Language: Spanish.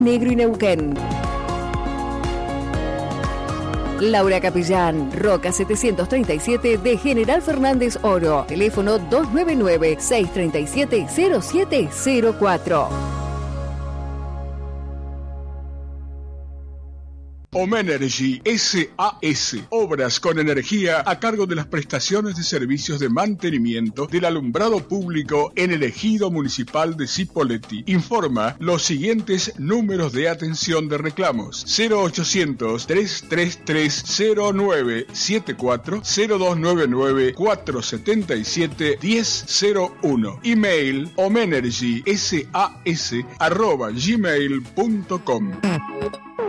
Negro y Neuquén. Laura Capellán, Roca 737 de General Fernández Oro. Teléfono 299-637-0704. Omenergy SAS, obras con energía a cargo de las prestaciones de servicios de mantenimiento del alumbrado público en el ejido municipal de Cipolletti. Informa los siguientes números de atención de reclamos: 0800-333-0974, 0299-477-1001. Email omenergysas@gmail.com.